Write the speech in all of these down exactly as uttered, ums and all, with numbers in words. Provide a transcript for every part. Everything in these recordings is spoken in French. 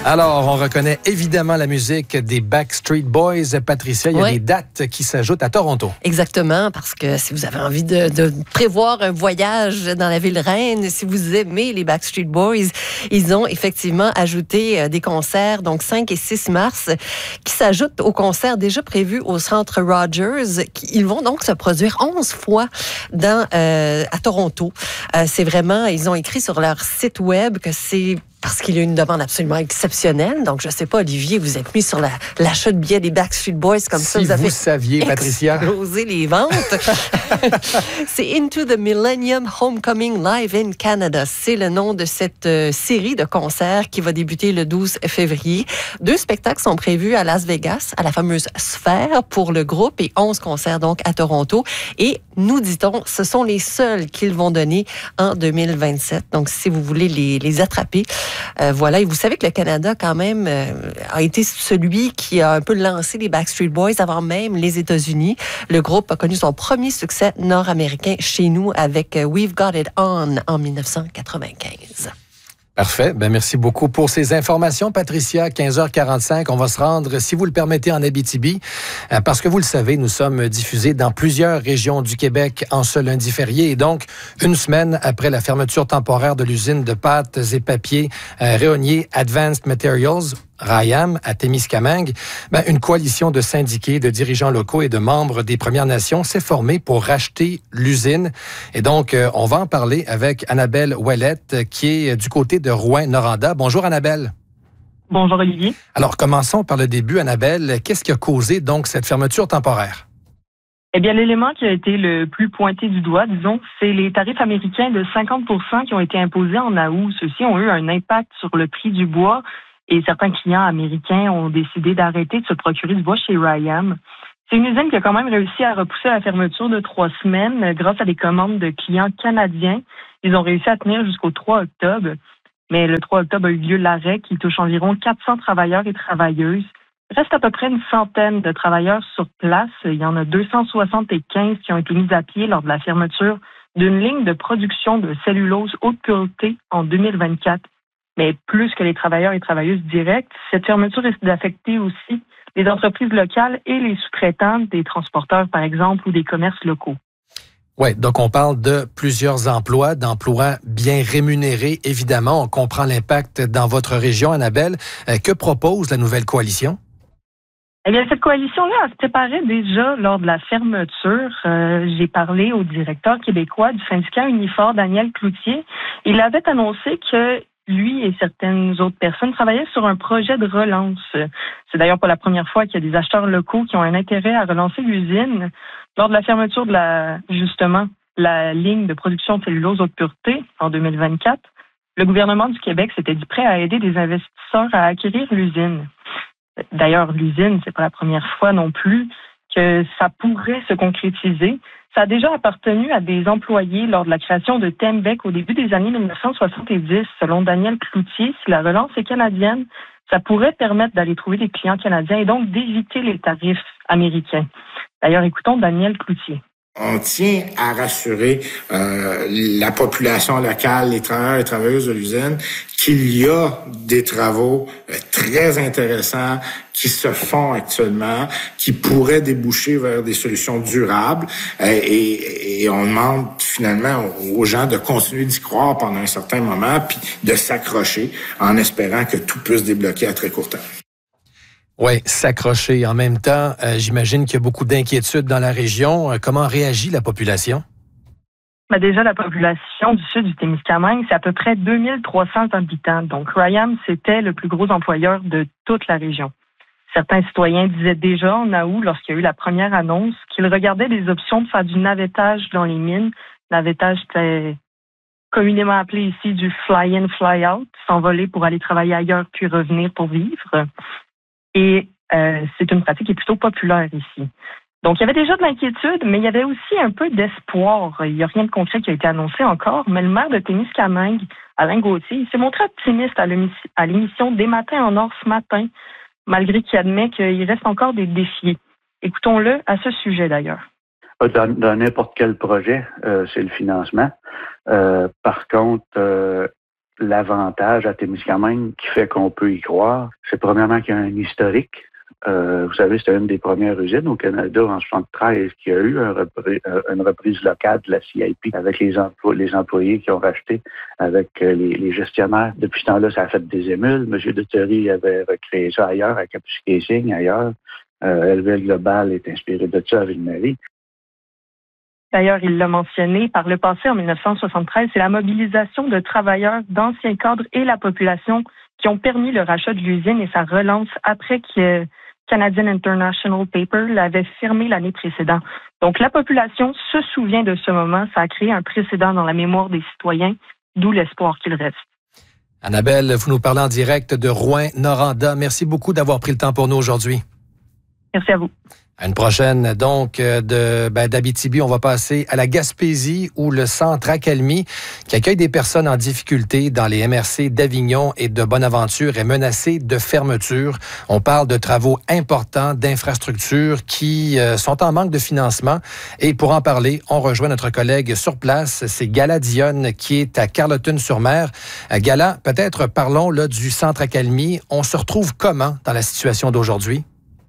Alors, on reconnaît évidemment la musique des Backstreet Boys. Patricia, il y a Oui. des dates qui s'ajoutent à Toronto. Exactement, parce que si vous avez envie de, de prévoir un voyage dans la ville reine, si vous aimez les Backstreet Boys, ils ont effectivement ajouté des concerts, donc cinq et six mars, qui s'ajoutent aux concerts déjà prévus au Centre Rogers. Ils vont donc se produire onze fois dans, euh, à Toronto. Euh, c'est vraiment, ils ont écrit sur leur site web que c'est parce qu'il y a une demande absolument exceptionnelle. Donc, je ne sais pas, Olivier, vous êtes mis sur la, l'achat de billets des Backstreet Boys comme si ça. Vous avez vous saviez, Patricia. explosé les ventes. C'est Into the Millennium Homecoming Live in Canada. C'est le nom de cette euh, série de concerts qui va débuter le douze février. Deux spectacles sont prévus à Las Vegas, à la fameuse Sphère pour le groupe, et onze concerts donc à Toronto. Et nous dit-on, ce sont les seuls qu'ils vont donner en deux mille vingt-sept. Donc, si vous voulez les, les attraper, Euh, voilà, et vous savez que le Canada, quand même, euh, a été celui qui a un peu lancé les Backstreet Boys avant même les États-Unis. Le groupe a connu son premier succès nord-américain chez nous avec We've Got It On en dix-neuf cent quatre-vingt-quinze. Parfait. Ben, merci beaucoup pour ces informations, Patricia. quinze heures quarante-cinq, on va se rendre, si vous le permettez, en Abitibi. Euh, parce que vous le savez, nous sommes diffusés dans plusieurs régions du Québec en ce lundi férié. Et donc, une semaine après la fermeture temporaire de l'usine de pâtes et papier euh, Réonier Advanced Materials, R I A M, à Témiscamingue, ben, une coalition de syndiqués, de dirigeants locaux et de membres des Premières Nations s'est formée pour racheter l'usine. Et donc, euh, on va en parler avec Annabelle Ouellette, qui est du côté de Rouyn-Noranda. Bonjour, Annabelle. Bonjour, Olivier. Alors, commençons par le début, Annabelle. Qu'est-ce qui a causé donc cette fermeture temporaire? Eh bien, l'élément qui a été le plus pointé du doigt, disons, c'est les tarifs américains de cinquante pour cent qui ont été imposés en août. Ceux-ci ont eu un impact sur le prix du bois et certains clients américains ont décidé d'arrêter de se procurer du bois chez R I A M. C'est une usine qui a quand même réussi à repousser la fermeture de trois semaines grâce à des commandes de clients canadiens. Ils ont réussi à tenir jusqu'au trois octobre. Mais le trois octobre a eu lieu l'arrêt qui touche environ quatre cents travailleurs et travailleuses. Il reste à peu près une centaine de travailleurs sur place. Il y en a deux cent soixante-quinze qui ont été mis à pied lors de la fermeture d'une ligne de production de cellulose haute pureté en deux mille vingt-quatre. Mais plus que les travailleurs et travailleuses directs, cette fermeture risque d'affecter aussi les entreprises locales et les sous-traitants, des transporteurs par exemple, ou des commerces locaux. Oui, donc on parle de plusieurs emplois, d'emplois bien rémunérés, évidemment. On comprend l'impact dans votre région, Annabelle. Euh, que propose la nouvelle coalition? Eh bien, cette coalition-là, elle se préparait déjà lors de la fermeture. Euh, j'ai parlé au directeur québécois du syndicat Unifor, Daniel Cloutier. Il avait annoncé que lui et certaines autres personnes travaillaient sur un projet de relance. C'est d'ailleurs pas la première fois qu'il y a des acheteurs locaux qui ont un intérêt à relancer l'usine. Lors de la fermeture de la, justement, la ligne de production de cellulose haute pureté en deux mille vingt-quatre, le gouvernement du Québec s'était dit prêt à aider des investisseurs à acquérir l'usine. D'ailleurs, l'usine, c'est pas la première fois non plus que ça pourrait se concrétiser. Ça a déjà appartenu à des employés lors de la création de Tembec au début des années dix-neuf cent soixante-dix. Selon Daniel Cloutier, si la relance est canadienne, ça pourrait permettre d'aller trouver des clients canadiens et donc d'éviter les tarifs américains. D'ailleurs, écoutons Daniel Cloutier. On tient à rassurer euh, la population locale, les travailleurs et travailleuses de l'usine, qu'il y a des travaux euh, très intéressants qui se font actuellement, qui pourraient déboucher vers des solutions durables. Euh, et, et on demande finalement aux gens de continuer d'y croire pendant un certain moment, puis de s'accrocher en espérant que tout puisse débloquer à très court terme. Oui, s'accrocher. En même temps, euh, j'imagine qu'il y a beaucoup d'inquiétudes dans la région. Euh, comment réagit la population? Ben déjà, la population du sud du Témiscamingue, c'est à peu près deux mille trois cents habitants. Donc, R I A M, c'était le plus gros employeur de toute la région. Certains citoyens disaient déjà en août, lorsqu'il y a eu la première annonce, qu'ils regardaient des options de faire du navettage dans les mines. Navettage, c'était communément appelé ici du fly-in, fly-out, s'envoler pour aller travailler ailleurs puis revenir pour vivre. Et euh, c'est une pratique qui est plutôt populaire ici. Donc, il y avait déjà de l'inquiétude, mais il y avait aussi un peu d'espoir. Il n'y a rien de concret qui a été annoncé encore, mais le maire de Témiscamingue, Alain Gauthier, il s'est montré optimiste à l'émission Des Matins en Or ce matin, malgré qu'il admet qu'il reste encore des défis. Écoutons-le à ce sujet d'ailleurs. Dans, dans n'importe quel projet, euh, c'est le financement. Euh, par contre, euh, l'avantage à Témiscamingue qui fait qu'on peut y croire, c'est premièrement qu'il y a un historique. Euh, vous savez, c'était une des premières usines au Canada en soixante-treize qui a eu un repris, euh, une reprise locale de la C I P avec les, emplo- les employés qui ont racheté avec euh, les, les gestionnaires. Depuis ce temps-là, ça a fait des émules. M. Duthery avait recréé ça ailleurs, à Kapuskasing, ailleurs. Euh, L V L Global est inspiré de ça à Ville-Marie. D'ailleurs, il l'a mentionné, par le passé, en dix-neuf cent soixante-treize, c'est la mobilisation de travailleurs, d'anciens cadres et la population qui ont permis le rachat de l'usine et sa relance après que Canadian International Paper l'avait fermé l'année précédente. Donc, la population se souvient de ce moment. Ça a créé un précédent dans la mémoire des citoyens, d'où l'espoir qu'il reste. Annabelle, vous nous parlez en direct de Rouyn-Noranda. Merci beaucoup d'avoir pris le temps pour nous aujourd'hui. Merci à vous. À une prochaine, donc, de ben, d'Abitibi, on va passer à la Gaspésie où le centre Accalmie, qui accueille des personnes en difficulté dans les M R C d'Avignon et de Bonaventure, est menacé de fermeture. On parle de travaux importants d'infrastructures qui euh, sont en manque de financement. Et pour en parler, on rejoint notre collègue sur place, c'est Gala Dionne qui est à Carleton-sur-Mer. Euh, Gala, peut-être parlons là du centre Accalmie. On se retrouve comment dans la situation d'aujourd'hui?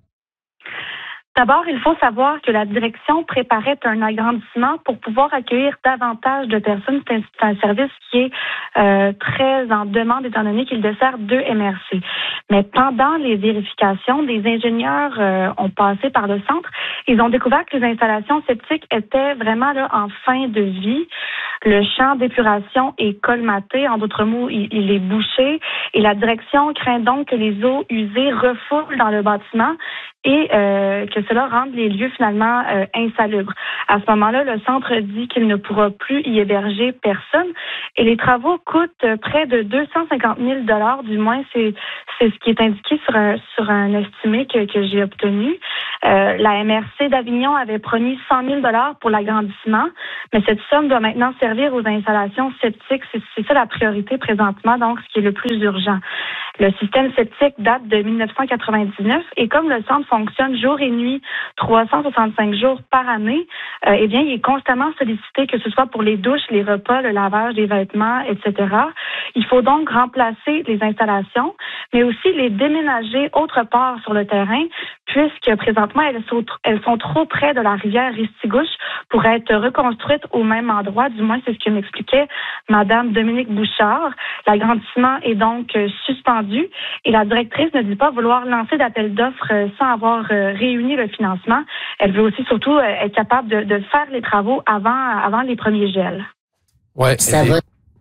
D'abord, il faut savoir que la direction préparait un agrandissement pour pouvoir accueillir davantage de personnes. C'est un service qui est euh, très en demande étant donné qu'il dessert deux M R C. Mais pendant les vérifications, des ingénieurs euh, ont passé par le centre. Ils ont découvert que les installations septiques étaient vraiment là en fin de vie. Le champ d'épuration est colmaté. En d'autres mots, il, il est bouché. Et la direction craint donc que les eaux usées refoulent dans le bâtiment et euh, que cela rende les lieux finalement euh, insalubres. À ce moment-là, le centre dit qu'il ne pourra plus y héberger personne et les travaux coûtent près de deux cent cinquante mille dollars, du moins c'est c'est ce qui est indiqué sur un, sur un estimé que, que j'ai obtenu. Euh, la M R C d'Avignon avait promis cent mille dollars pour l'agrandissement, mais cette somme doit maintenant servir aux installations septiques. C'est, c'est ça la priorité présentement, donc ce qui est le plus urgent. Le système septique date de dix-neuf cent quatre-vingt-dix-neuf et comme le centre fonctionne jour et nuit, trois cent soixante-cinq jours par année, euh, eh bien, il est constamment sollicité, que ce soit pour les douches, les repas, le lavage des vêtements, et cetera. Il faut donc remplacer les installations, mais aussi les déménager autre part sur le terrain, puisque présentement, elles sont, elles sont trop près de la rivière Ristigouche pour être reconstruites au même endroit. Du moins, c'est ce que m'expliquait Madame Dominique Bouchard. L'agrandissement est donc euh, suspendu et la directrice ne dit pas vouloir lancer d'appel d'offres euh, sans avoir euh, réuni le financement. Elle veut aussi surtout euh, être capable de, de faire les travaux avant, avant les premiers gels. Oui, ça va.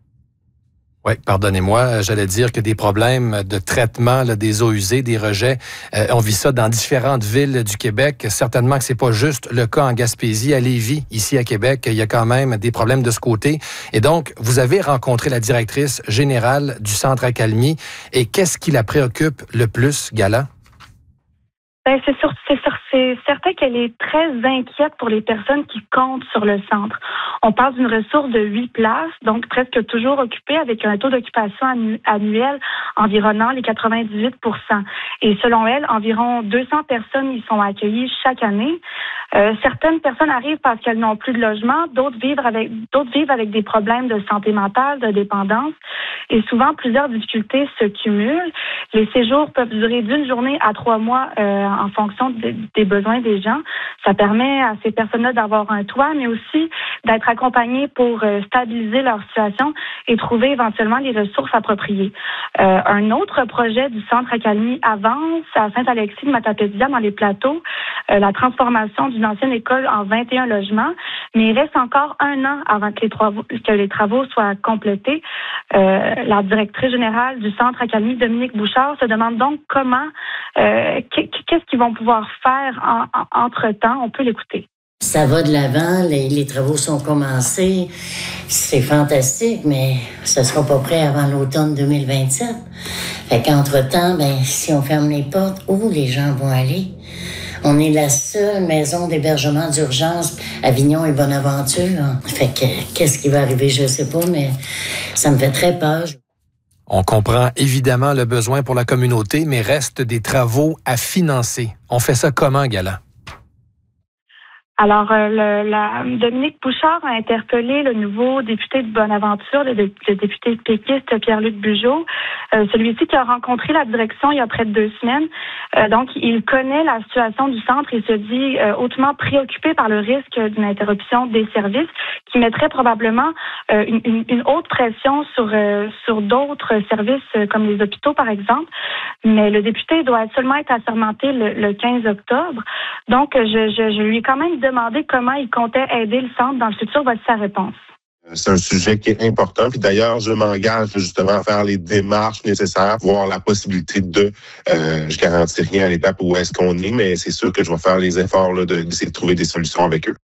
Oui, pardonnez-moi, j'allais dire que des problèmes de traitement là, des eaux usées, des rejets, euh, on vit ça dans différentes villes du Québec. Certainement que c'est pas juste le cas en Gaspésie, à Lévis, ici à Québec, il y a quand même des problèmes de ce côté. Et donc, vous avez rencontré la directrice générale du centre Accalmie. Et qu'est-ce qui la préoccupe le plus, Gala? Ben, c'est sûr, c'est sûr, c'est certain qu'elle est très inquiète pour les personnes qui comptent sur le centre. On parle d'une ressource de huit places, donc presque toujours occupée, avec un taux d'occupation annu- annuel environnant les quatre-vingt-dix-huit pour cent. Et selon elle, environ deux cents personnes y sont accueillies chaque année. Euh, certaines personnes arrivent parce qu'elles n'ont plus de logement, d'autres vivent avec d'autres vivent avec des problèmes de santé mentale, de dépendance, et souvent plusieurs difficultés se cumulent. Les séjours peuvent durer d'une journée à trois mois euh, en fonction de, des besoins des gens. Ça permet à ces personnes-là d'avoir un toit, mais aussi d'être accompagnées pour euh, stabiliser leur situation et trouver éventuellement les ressources appropriées. Euh, un autre projet du centre Accalmie avance à Saint-Alexis de Matapédia dans les plateaux, euh, la transformation d'une ancienne école en vingt et un logements, mais il reste encore un an avant que les travaux, que les travaux soient complétés. Euh, la directrice générale du centre Accalmie, Dominique Bouchard, se demande donc comment, euh, qu'est-ce qu'ils vont pouvoir faire en, en, entre-temps. On peut l'écouter. Ça va de l'avant, les, les travaux sont commencés, c'est fantastique, mais ça sera pas prêt avant l'automne deux mille vingt-sept. Fait qu'entre-temps, ben, si on ferme les portes, où les gens vont aller? On est la seule maison d'hébergement d'urgence à Avignon et Bonaventure. Fait que qu'est-ce qui va arriver, je sais pas, mais ça me fait très peur. On comprend évidemment le besoin pour la communauté, mais reste des travaux à financer. On fait ça comment, Gala? Alors, euh, le, la, Dominique Bouchard a interpellé le nouveau député de Bonaventure, le, le député péquiste Pierre-Luc Bugeaud, euh, celui-ci qui a rencontré la direction il y a près de deux semaines. Euh, donc, il connaît la situation du centre et se dit euh, hautement préoccupé par le risque d'une interruption des services qui mettrait probablement euh, une, une, une haute pression sur, euh, sur d'autres services euh, comme les hôpitaux, par exemple. Mais le député doit seulement être assermenté le, le quinze octobre. Donc, je, je, je lui ai quand même demandé comment il comptait aider le centre dans le futur. Voici sa réponse. C'est un sujet qui est important. Puis d'ailleurs, je m'engage justement à faire les démarches nécessaires, voir la possibilité de... Euh, je garantis rien à l'étape où est-ce qu'on est, mais c'est sûr que je vais faire les efforts là, de, d'essayer de trouver des solutions avec eux.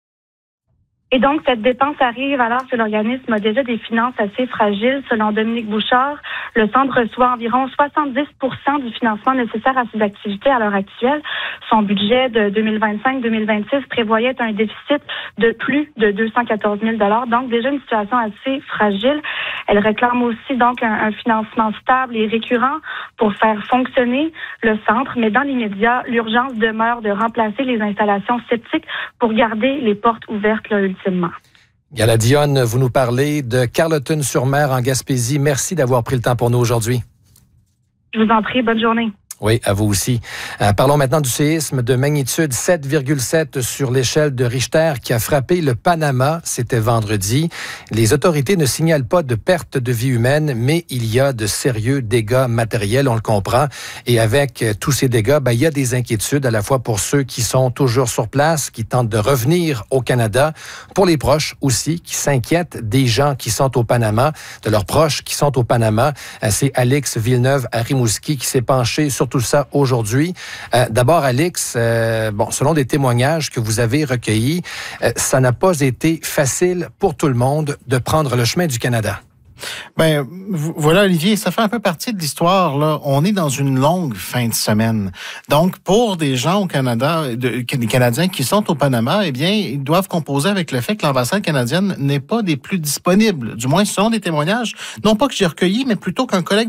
Et donc, cette dépense arrive alors que l'organisme a déjà des finances assez fragiles. Selon Dominique Bouchard, le centre reçoit environ soixante-dix pour cent du financement nécessaire à ses activités à l'heure actuelle. Son budget de deux mille vingt-cinq deux mille vingt-six prévoyait un déficit de plus de deux cent quatorze mille dollars. Donc, déjà une situation assez fragile. Elle réclame aussi donc un, un financement stable et récurrent pour faire fonctionner le centre. Mais dans l'immédiat, l'urgence demeure de remplacer les installations septiques pour garder les portes ouvertes là, ultimement. Gala Dionne, vous nous parlez de Carleton-sur-Mer en Gaspésie. Merci d'avoir pris le temps pour nous aujourd'hui. Je vous en prie, bonne journée. Oui, à vous aussi. Euh, parlons maintenant du séisme de magnitude sept virgule sept sur l'échelle de Richter qui a frappé le Panama. C'était vendredi. Les autorités ne signalent pas de perte de vie humaine, mais il y a de sérieux dégâts matériels, on le comprend. Et avec euh, tous ces dégâts, ben, il y a des inquiétudes à la fois pour ceux qui sont toujours sur place, qui tentent de revenir au Canada, pour les proches aussi, qui s'inquiètent des gens qui sont au Panama, de leurs proches qui sont au Panama. Euh, c'est Alix Villeneuve à Rimouski qui s'est penché sur tout ça aujourd'hui. Euh, d'abord, Alix, euh, bon, selon des témoignages que vous avez recueillis, euh, ça n'a pas été facile pour tout le monde de prendre le chemin du Canada. Ben voilà, Olivier, ça fait un peu partie de l'histoire, là. On est dans une longue fin de semaine. Donc, pour des gens au Canada, de, des Canadiens qui sont au Panama, eh bien, ils doivent composer avec le fait que l'ambassade canadienne n'est pas des plus disponibles. Du moins, selon des témoignages, non pas que j'ai recueilli, mais plutôt qu'un collègue